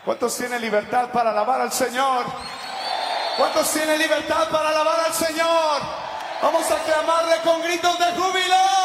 ¿Cuántos tienen libertad para alabar al Señor? ¿Cuántos tienen libertad para alabar al Señor? Vamos a clamarle con gritos de júbilo.